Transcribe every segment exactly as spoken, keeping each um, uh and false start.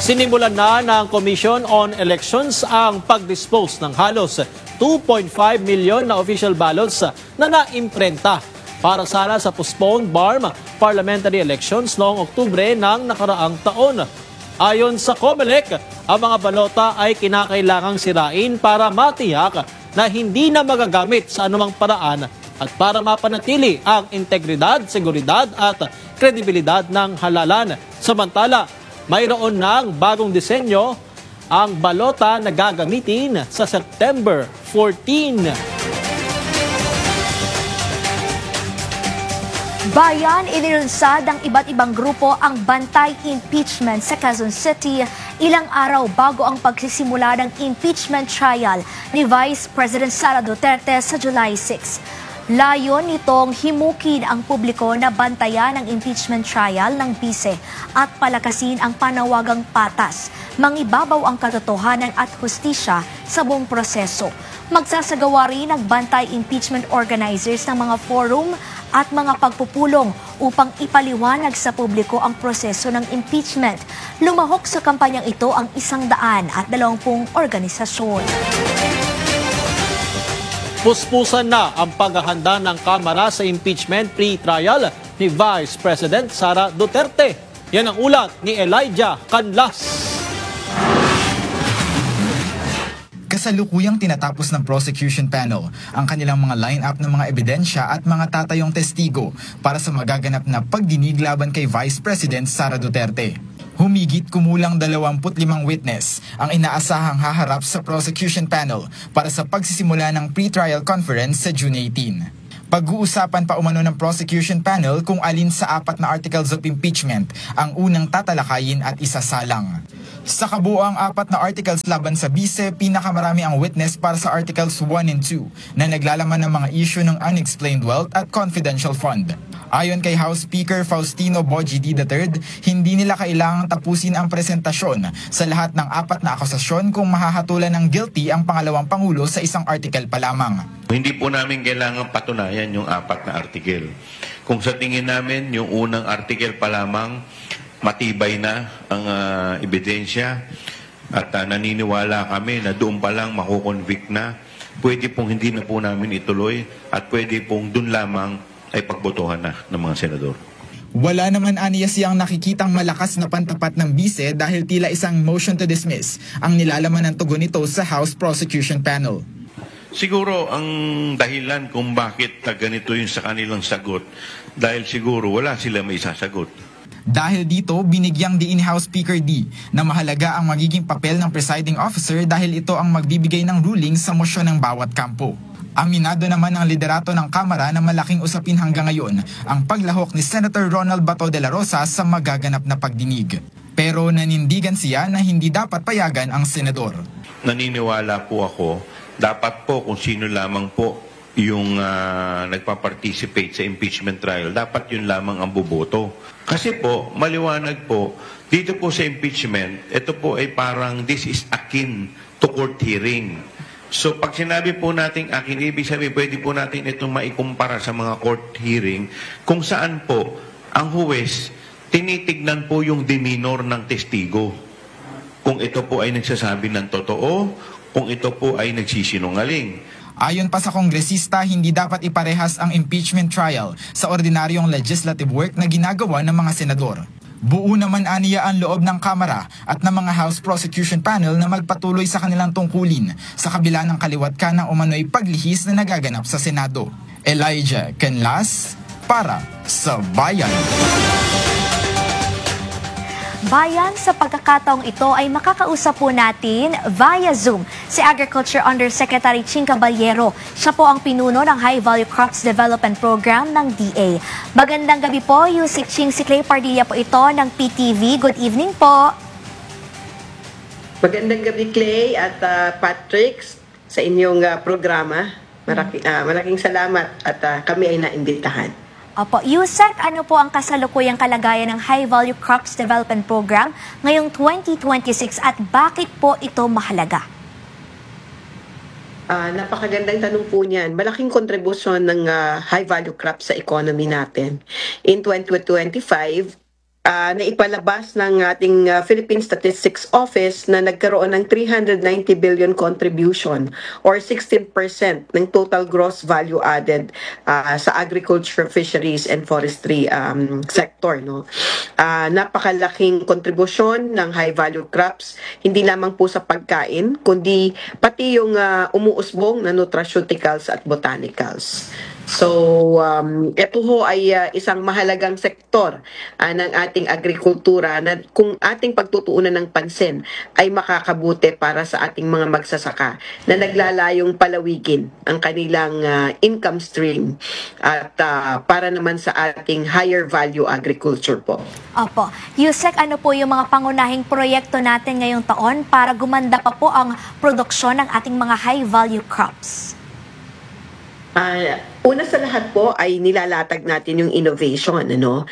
Sinimulan na ng Commission on Elections ang pag-dispose ng halos two point five million na official ballots na naimprenta para sana sa postponed B A R M parliamentary elections noong Oktubre ng nakaraang taon. Ayon sa COMELEC, ang mga balota ay kinakailangang sirain para matiyak na hindi na magagamit sa anumang paraan at para mapanatili ang integridad, seguridad at kredibilidad ng halalan. Samantala, mayroon ng bagong disenyo ang balota na gagamitin sa September fourteen. Bayan, inilunsad ng iba't ibang grupo ang bantay impeachment sa Quezon City ilang araw bago ang pagsisimula ng impeachment trial ni Vice President Sara Duterte sa July sixth. Layon nitong himukin ang publiko na bantayan ang impeachment trial ng bise at palakasin ang panawagang patas, mangibabaw ang katotohanan at hustisya sa buong proseso. Magsasagawa rin ng bantay impeachment organizers ng mga forum at mga pagpupulong upang ipaliwanag sa publiko ang proseso ng impeachment. Lumahok sa kampanyang ito ang isang daan at dalawampung organisasyon. Puspusan na ang paghahanda ng Kamara sa impeachment pre-trial ni Vice President Sara Duterte. Yan ang ulat ni Elijah Canlas. Kasalukuyang tinatapos ng prosecution panel ang kanilang mga line-up ng mga ebidensya at mga tatayong testigo para sa magaganap na pagdinig laban kay Vice President Sara Duterte. Humigit kumulang dalawampu't limang witness ang inaasahang haharap sa prosecution panel para sa pagsisimula ng pre-trial conference sa June eighteenth. Pag-uusapan pa umano ng prosecution panel kung alin sa apat na articles of impeachment ang unang tatalakayin at isasalang. Sa kabuoang apat na articles laban sa bise, pinakamarami ang witness para sa articles one and two na naglalaman ng mga issue ng unexplained wealth at confidential fund. Ayon kay House Speaker Faustino Boji D the third, hindi nila kailangang tapusin ang presentasyon sa lahat ng apat na akusasyon kung mahahatulan ng guilty ang pangalawang pangulo sa isang article pa lamang. Hindi po namin kailangan patunayan yung apat na article. Kung sa tingin namin yung unang article pa lamang matibay na ang uh, ebidensya at uh, naniniwala kami na doon pa lang makukonvict na, pwede pong hindi na po namin ituloy at pwede pong doon lamang ay pagbotohan na ng mga senador. Wala naman aniya siyang nakikitang malakas na pantapat ng bise dahil tila isang motion to dismiss ang nilalaman ng tugon nito sa House Prosecution Panel. Siguro ang dahilan kung bakit ganito yung sa kanilang sagot, dahil siguro wala sila may sasagot. Dahil dito, binigyang diin House Speaker D na mahalaga ang magiging papel ng presiding officer dahil ito ang magbibigay ng ruling sa mosyon ng bawat kampo. Aminado naman ang liderato ng Kamara na malaking usapin hanggang ngayon ang paglahok ni Senator Ronald Bato de la Rosa sa magaganap na pagdinig. Pero nanindigan siya na hindi dapat payagan ang senador. Naniniwala po ako, dapat po kung sino lamang po yung uh, nagpa-participate sa impeachment trial, dapat yun lamang ang buboto. Kasi po, maliwanag po, dito po sa impeachment, ito po ay parang this is akin to court hearing. So pag sinabi po natin akin, ibig sabihin pwede po natin itong maikumpara sa mga court hearing kung saan po ang huwes tinitignan po yung demeanor ng testigo. Kung ito po ay nagsasabi ng totoo, kung ito po ay nagsisinungaling. Ayon pa sa kongresista, hindi dapat iparehas ang impeachment trial sa ordinaryong legislative work na ginagawa ng mga senador. Buo naman aniya ang loob ng Kamara at ng mga House Prosecution Panel na magpatuloy sa kanilang tungkulin sa kabila ng kaliwat ka ng umano'y paglihis na nagaganap sa Senado. Elijah Canlas para sa Bayan. Bayan, sa pagkakataong ito ay makakausap po natin via Zoom si Agriculture Undersecretary Ching Caballero. Siya po ang pinuno ng High Value Crops Development Program ng D A. Magandang gabi po, Yusik Ching. Si Clay Pardilla po ito ng P T V. Good evening po. Magandang gabi, Clay at uh, Patrick, sa inyong uh, programa. Maraki, uh, malaking salamat at uh, kami ay naimbitahan. Opo, Yusek, ano po ang kasalukuyang kalagayan ng High Value Crops Development Program ngayong twenty twenty-six at bakit po ito mahalaga? Uh, napakagandang tanong po niyan. Malaking kontribusyon ng uh, high value crops sa economy natin. In twenty twenty-five, uh, na ipalabas ng ating uh, Philippine Statistics Office na nagkaroon ng three hundred ninety billion contribution or sixteen percent ng total gross value added uh, sa agriculture, fisheries, and forestry um, sector. No? Uh, napakalaking kontribusyon ng high-value crops, hindi lamang po sa pagkain, kundi pati yung uh, umuusbong na nutraceuticals at botanicals. So, um, ito ho ay uh, isang mahalagang sektor uh, ng ating agrikultura na kung ating pagtutuunan ng pansin ay makakabuti para sa ating mga magsasaka na naglalayong palawigin ang kanilang uh, income stream at uh, para naman sa ating higher value agriculture po. Opo. Yusek, ano po yung mga pangunahing proyekto natin ngayong taon para gumanda pa po ang produksyon ng ating mga high-value crops? Uh, una sa lahat po ay nilalatag natin yung innovation, ano?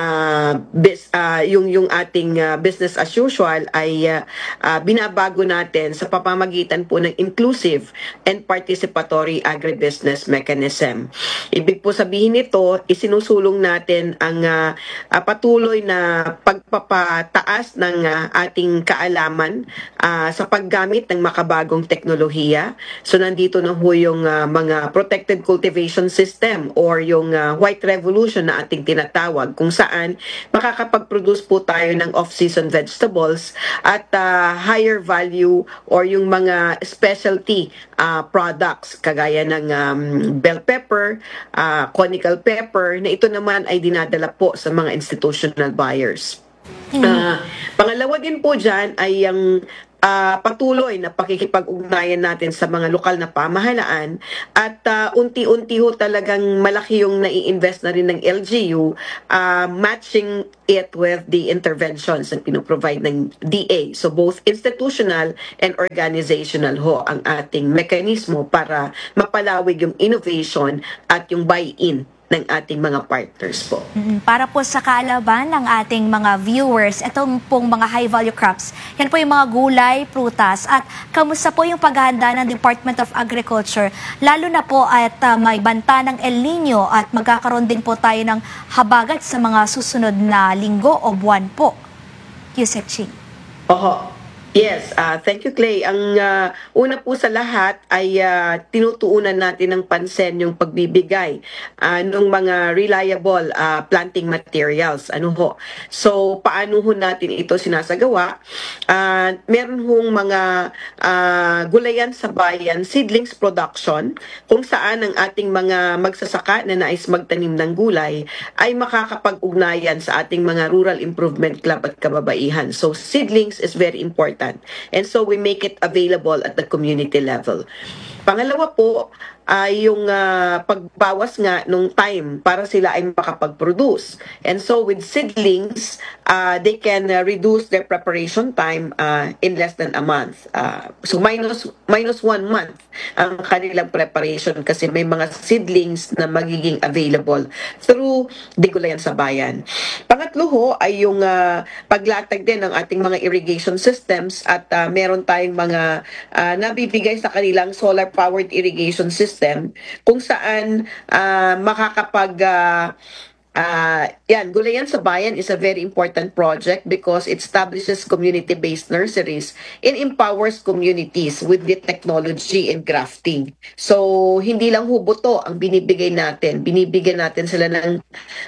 Uh, bis, uh, yung yung ating uh, business as usual ay uh, uh, binabago natin sa pamamagitan po ng inclusive and participatory agribusiness mechanism. Ibig po sabihin nito, isinusulong natin ang uh, uh, patuloy na pagpapataas ng uh, ating kaalaman uh, sa paggamit ng makabagong teknolohiya. So nandito na ho yung uh, mga protected cultivation system or yung uh, white revolution na ating tinatawag, kung saan makakapag-produce po tayo ng off-season vegetables at uh, higher value or yung mga specialty uh, products kagaya ng um, bell pepper, uh, conical pepper, na ito naman ay dinadala po sa mga institutional buyers. Uh, pangalawa din po dyan ay ang uh, patuloy na pakikipag-ugnayan natin sa mga lokal na pamahalaan at uh, unti-unti ho talagang malaki yung nai-invest na rin ng L G U, uh, matching it with the interventions na pinoprovide ng D A. So both institutional and organizational ho ang ating mekanismo para mapalawig yung innovation at yung buy-in ng ating mga partners po. Mm, Para po sa kaalaman ng ating mga viewers, itong pong mga high-value crops, yan po yung mga gulay, prutas, at kamusta po yung paghahanda ng Department of Agriculture, lalo na po at uh, may banta ng El Nino at magkakaroon din po tayo ng habagat sa mga susunod na linggo o buwan po. Yusek Ching. Oho. Yes, uh, thank you Clay. Ang uh, una po sa lahat ay uh, tinutuunan natin ng pansin yung pagbibigay uh, ng mga reliable uh, planting materials. Ano ho? So, paano ho natin ito sinasagawa? Uh, meron hong mga uh, gulayan sa bayan, seedlings production, kung saan ang ating mga magsasaka na nais magtanim ng gulay ay makakapag-ugnayan sa ating mga rural improvement club at kababaihan. So, seedlings is very important. And so we make it available at the community level. Pangalawa po ay yung uh, pagbawas nga nung time para sila ay makapag-produce. And so with seedlings, uh, they can uh, reduce their preparation time uh, in less than a month. Uh, so minus minus one month ang kanilang preparation kasi may mga seedlings na magiging available through Di Gulayan sa Bayan. Pangatlo ho ay yung uh, paglatag din ng ating mga irrigation systems at uh, meron tayong mga uh, nabibigay sa kanilang solar-powered irrigation system kung saan uh, makakapag uh, uh, yan, Gulayan sa Bayan is a very important project because it establishes community-based nurseries and empowers communities with the technology and grafting. So, hindi lang hubuto ang binibigay natin. Binibigyan natin sila ng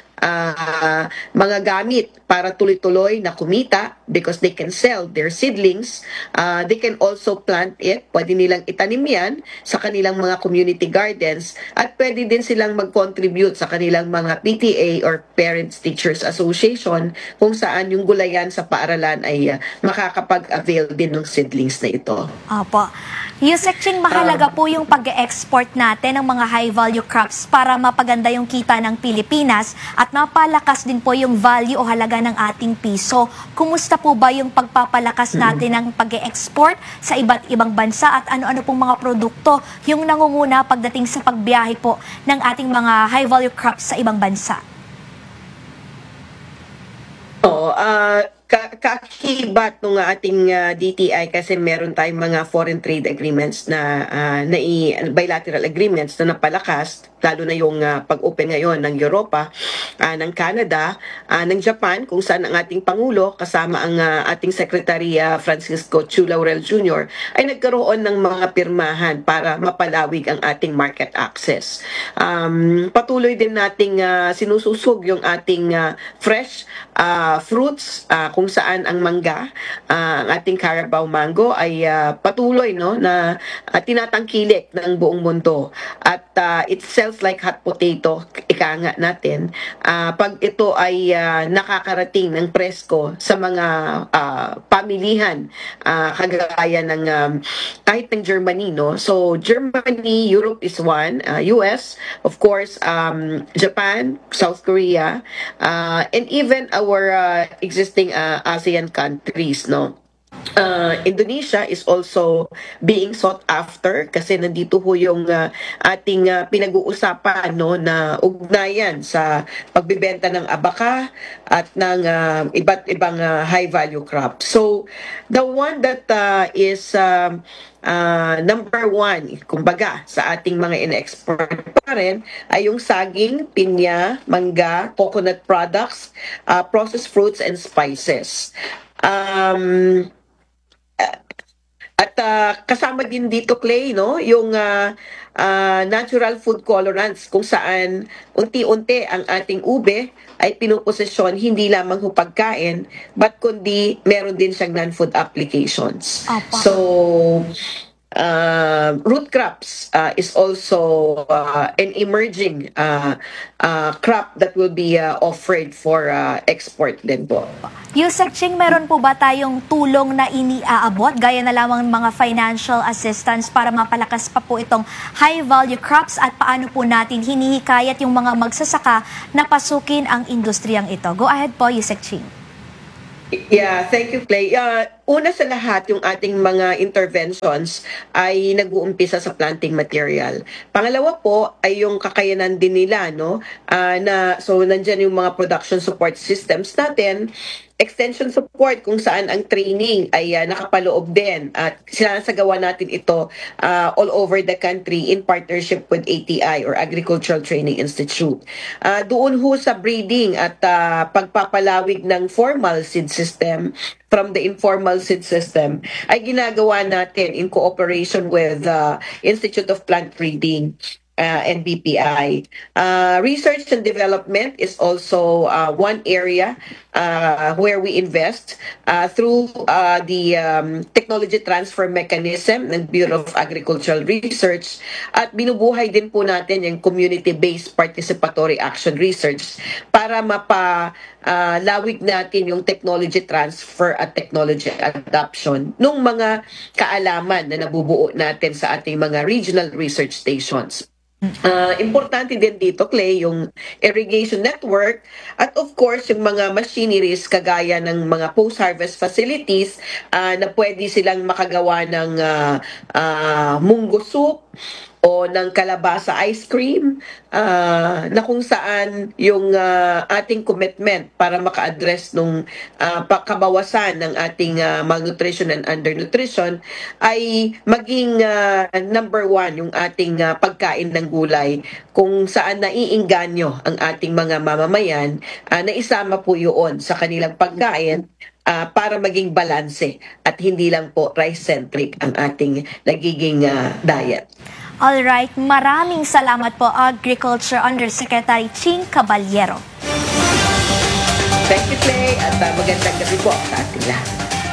Uh, mga gamit para tuloy-tuloy na kumita because they can sell their seedlings. Uh, they can also plant it. Pwede nilang itanim yan sa kanilang mga community gardens at pwede din silang mag-contribute sa kanilang mga P T A or Parents Teachers Association kung saan yung gulayan sa paaralan ay uh, makakapag-avail din ng seedlings na ito. Opo. Yusek Ching, mahalaga po yung pag-export natin ng mga high-value crops para mapaganda yung kita ng Pilipinas at mapalakas din po yung value o halaga ng ating piso. Kumusta po ba yung pagpapalakas natin ng pag-export sa iba't ibang bansa at ano-ano pong mga produkto yung nangunguna pagdating sa pagbiyahe po ng ating mga high-value crops sa ibang bansa? Oo, uh, ka- kakibat ng ating ah, D T I kasi meron tayong mga foreign trade agreements na, ah, na i- bilateral agreements na napalakas, lalo na yung ah, pag-open ngayon ng Europa, ah, ng Canada, ah, ng Japan, kung saan ang ating Pangulo kasama ang ah, ating Secretary ah, Francisco Chu Laurel Junior ay nagkaroon ng mga pirmahan para mapalawig ang ating market access. Um, patuloy din nating ah, sinususog yung ating ah, fresh ah, fruits, ah, kung saan ang mangga, ah, ang ating Carabao mango ay ah, patuloy no na ah, tinatangkilik ng buong mundo at ah, it sells like hot potato, ika nga natin, ah, pag ito ay ah, nakakarating ng presko sa mga ah, pamilihan, ah, kagaya ng um, kahit ng Germany, no? So Germany, Europe is one, ah, U S, of course, um, Japan, South Korea, uh, and even our uh, existing uh, ASEAN countries, no? Uh, Indonesia is also being sought after kasi nandito ho yung uh, ating uh, pinag-uusapan, no, na ugnayan sa pagbebenta ng abaka at ng uh, iba't ibang uh, high value crops. So the one that uh, is um, uh, number one, kumbaga, sa ating mga in-export pa rin ay yung saging, pinya, mangga, coconut products, uh, processed fruits and spices. Um, At ah, kasama din dito, Clay, no, yung ah, ah, natural food colorants kung saan unti-unti ang ating ube ay pinuposisyon hindi lamang ho pagkain but kundi meron din siyang non-food applications. Apa. So uh, root crops uh, is also uh, an emerging uh, uh, crop that will be uh, offered for uh, export din po. Yusek Ching, meron po ba tayong tulong na iniaabot, gaya na lamang mga financial assistance para mapalakas pa po itong high-value crops at paano po natin hinihikayat yung mga magsasaka na pasukin ang industriyang ito? Go ahead po, Yusek Ching. Yeah, thank you, Clay. Uh, una sa lahat, yung ating mga interventions ay nag-uumpisa sa planting material. Pangalawa po ay yung kakayanan din nila, no? Ah, na, so, nandyan yung mga production support systems natin, extension support kung saan ang training ay uh, nakapaloob din at sinasagawa natin ito uh, all over the country in partnership with A T I or Agricultural Training Institute. Uh, doon ho sa breeding at uh, pagpapalawig ng formal seed system from the informal seed system ay ginagawa natin in cooperation with the uh, Institute of Plant Breeding uh, and B P I. Uh, research and development is also uh, one area uh, where we invest uh, through uh, the um, technology transfer mechanism ng Bureau of Agricultural Research at binubuhay din po natin yung community-based participatory action research para mapa uh, lawig natin yung technology transfer at technology adoption ng mga kaalaman na nabubuo natin sa ating mga regional research stations. Uh, importante din dito, Clay, yung irrigation network at of course yung mga machineries kagaya ng mga post-harvest facilities uh, na pwede silang makagawa ng uh, uh, munggo soup o ng kalabasa ice cream uh, na kung saan yung uh, ating commitment para maka-address nung uh, kabawasan ng ating uh, malnutrition and undernutrition ay maging uh, number one yung ating uh, pagkain ng gulay kung saan naiinganyo ang ating mga mamamayan uh, na isama po yun sa kanilang pagkain uh, para maging balanse at hindi lang po rice-centric ang ating nagiging uh, diet. Alright, maraming salamat po, Agriculture Undersecretary Ching Caballero. Thank you, Clay, at uh, magandang gabi po sa ating lahat.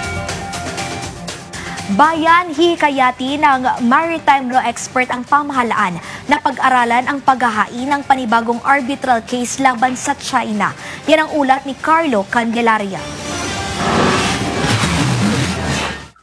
Bayan hikayati ng maritime law expert ang pamahalaan na pag-aralan ang paghahain ng panibagong arbitral case laban sa China. Yan ang ulat ni Carlo Candelaria.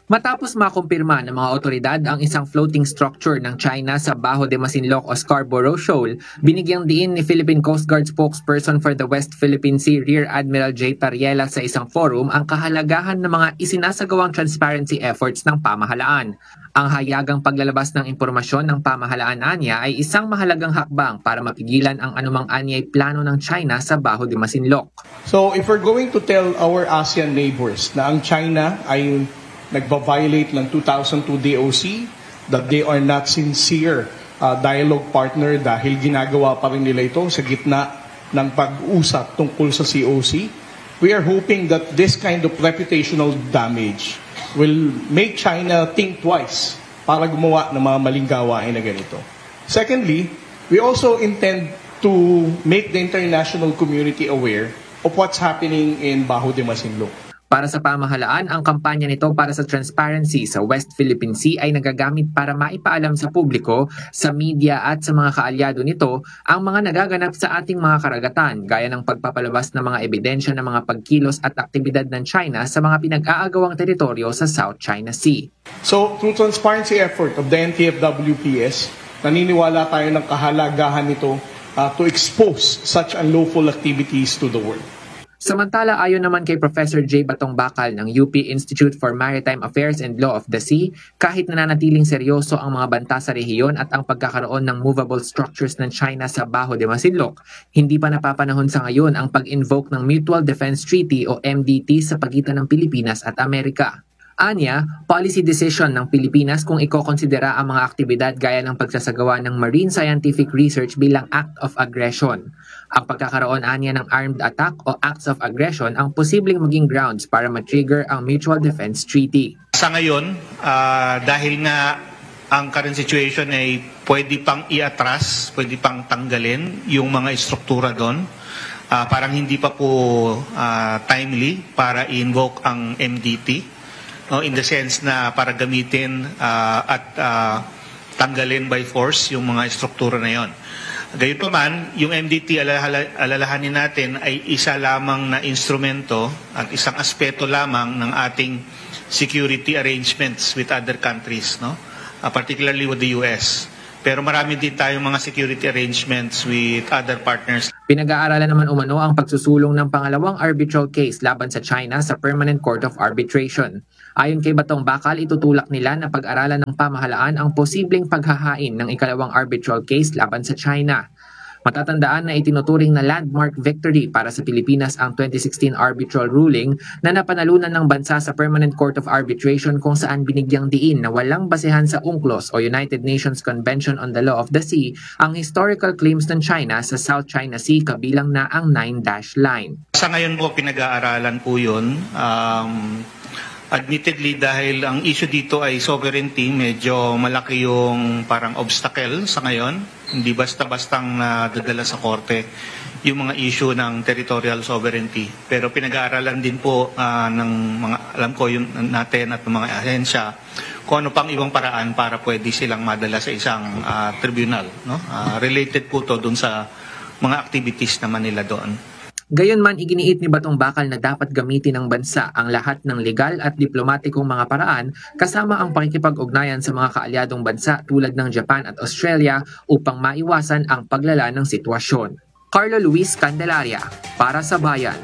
Matapos makumpirma ng mga otoridad ang isang floating structure ng China sa Bajo de Masinloc o Scarborough Shoal, binigyang diin ni Philippine Coast Guard spokesperson for the West Philippine Sea Rear Admiral J. Tariela sa isang forum ang kahalagahan ng mga isinasagawang transparency efforts ng pamahalaan. Ang hayagang paglalabas ng impormasyon ng pamahalaan anya ay isang mahalagang hakbang para mapigilan ang anumang anyay plano ng China sa Bajo de Masinloc. So if we're going to tell our ASEAN neighbors na ang China ay nagba-violate ng two thousand two D O C, that they are not sincere uh, dialogue partner dahil ginagawa pa rin nila ito sa gitna ng pag-usap tungkol sa C O C, we are hoping that this kind of reputational damage will make China think twice para gumawa ng mga maling gawain na ganito. Secondly, we also intend to make the international community aware of what's happening in Bajo de Masinloc. Para sa pamahalaan, ang kampanya nito para sa transparency sa West Philippine Sea ay nagagamit para maipaalam sa publiko, sa media at sa mga kaalyado nito ang mga nagaganap sa ating mga karagatan gaya ng pagpapalabas ng mga ebidensya ng mga pagkilos at aktibidad ng China sa mga pinag-aagawang teritoryo sa South China Sea. So, through transparency effort of the N T F W P S, naniniwala tayo ng kahalagahan nito uh, to expose such unlawful activities to the world. Samantala, ayon naman kay Professor J. Batong Bakal ng U P Institute for Maritime Affairs and Law of the Sea, kahit nananatiling seryoso ang mga banta sa rehiyon at ang pagkakaroon ng movable structures ng China sa Bajo de Masinloc, hindi pa napapanahon sa ngayon ang pag-invoke ng Mutual Defense Treaty o M D T sa pagitan ng Pilipinas at Amerika. Anya, policy decision ng Pilipinas kung ikokonsidera ang mga aktibidad gaya ng pagsasagawa ng marine scientific research bilang act of aggression. Ang pagkakaroon anya ng armed attack o acts of aggression ang posibleng maging grounds para ma-trigger ang Mutual Defense Treaty. Sa ngayon, uh, dahil nga ang current situation ay pwede pang iatras, pwede pang tanggalin yung mga istruktura doon, uh, parang hindi pa po uh, timely para i-invoke ang M D T. No, in the sense na para gamitin uh, at uh, tanggalin by force yung mga struktura na yon. Gayunpaman, yung M D T alala, alalahanin natin ay isa lamang na instrumento at isang aspeto lamang ng ating security arrangements with other countries, no? Uh, particularly with the U S. Pero marami din tayong mga security arrangements with other partners. Pinag-aaralan naman umano ang pagsusulong ng pangalawang arbitral case laban sa China sa Permanent Court of Arbitration. Ayon kay Batong Bakal, itutulak nila na pag-aralan ng pamahalaan ang posibleng paghahain ng ikalawang arbitral case laban sa China. Matatandaan na itinuturing na landmark victory para sa Pilipinas ang twenty sixteen arbitral ruling na napanalunan ng bansa sa Permanent Court of Arbitration kung saan binigyang diin na walang basehan sa UNCLOS o United Nations Convention on the Law of the Sea ang historical claims ng China sa South China Sea kabilang na ang Nine Dash Line. Sa ngayon po, pinag-aaralan po yun. Um, admittedly, dahil ang issue dito ay sovereignty, medyo malaki yung parang obstacle sa ngayon. Hindi basta-bastang nadadala sa korte yung mga issue ng territorial sovereignty. Pero pinag-aaralan din po uh, ng mga, alam ko yung natin at ng mga ahensya, kung ano pang ibang paraan para pwede silang madala sa isang uh, tribunal. No? Uh, related po to dun sa mga activities naman nila doon. Gayunman, iginiit ni Batong Bakal na dapat gamitin ng bansa ang lahat ng legal at diplomatikong mga paraan kasama ang pakikipag-ugnayan sa mga kaalyadong bansa tulad ng Japan at Australia upang maiwasan ang paglala ng sitwasyon. Carlo Luis Candelaria, para sa Bayan.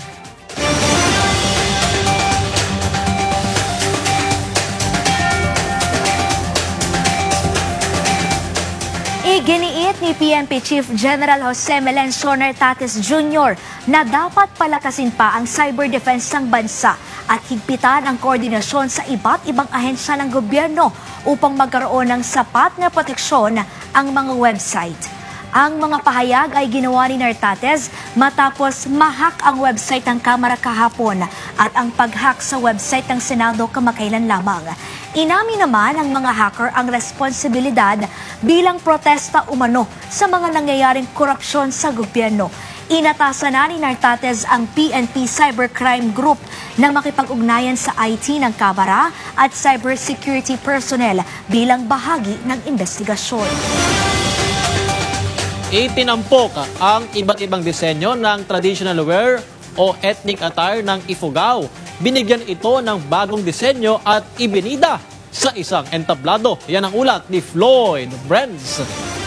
Iginiit ni P N P Chief General Jose Melencio Nartates Junior na dapat palakasin pa ang cyber defense ng bansa at higpitan ang koordinasyon sa iba't ibang ahensya ng gobyerno upang magkaroon ng sapat na proteksyon ang mga website. Ang mga pahayag ay ginawa ni Nartates matapos ma-hack ang website ng Kamara kahapon at ang pag-hack sa website ng Senado kamakailan lamang. Inamin naman ng mga hacker ang responsibilidad bilang protesta umano sa mga nangyayaring korupsyon sa gobyerno. Inatasan na ni Nartates ang P N P Cybercrime Group na makipag-ugnayan sa I T ng Kamara at cybersecurity personnel bilang bahagi ng investigasyon. Itinampok ang iba't ibang disenyo ng traditional wear o ethnic attire ng Ifugao. Binigyan ito ng bagong disenyo at ibinida sa isang entablado. Yan ang ulat ni Floyd Brands.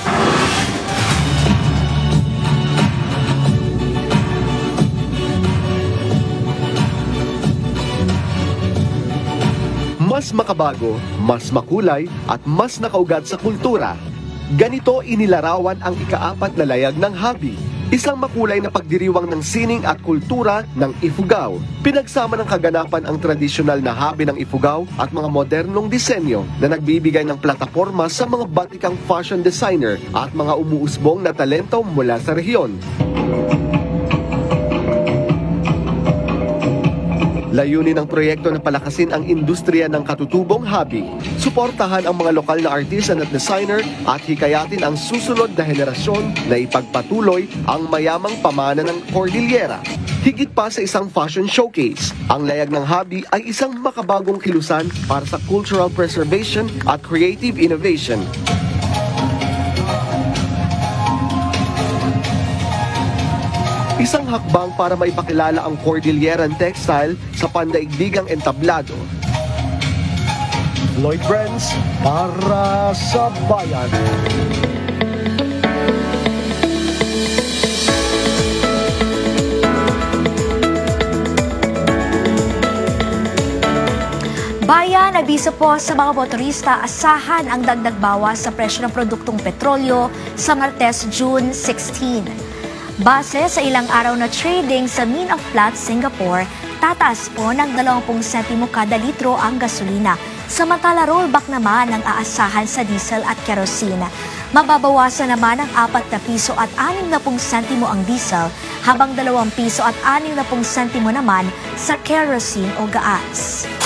Mas makabago, mas makulay at mas nakaugat sa kultura. Ganito inilarawan ang ikaapat na layag ng Habi, isang makulay na pagdiriwang ng sining at kultura ng Ifugao. Pinagsama ng kaganapan ang tradisyonal na Habi ng Ifugao at mga modernong disenyo na nagbibigay ng plataporma sa mga batikang fashion designer at mga umuusbong na talento mula sa rehiyon. Layunin ng proyekto na palakasin ang industriya ng katutubong Habi, suportahan ang mga lokal na artisan at designer at hikayatin ang susunod na henerasyon na ipagpatuloy ang mayamang pamana ng Cordillera. Higit pa sa isang fashion showcase, ang layag ng Habi ay isang makabagong kilusan para sa cultural preservation at creative innovation. Isang hakbang para maipakilala ang Cordilleran textile sa pandaigdigang entablado. Lloyd Brands para sa bayan. Bayan, abiso po sa mga motorista, asahan ang dagdag bawas sa presyo ng produktong petrolyo sa Martes, June sixteen. Base sa ilang araw na trading sa Mean of Platts, Singapore, tataas po ng dalawang sentimo kada litro ang gasolina. Samantala rollback naman ang aasahan sa diesel at kerosene. Mababawasan naman ng apat na piso at anim na pung sentimo ang diesel, habang dalawang piso at anim na pung sentimo naman sa kerosene o gaas.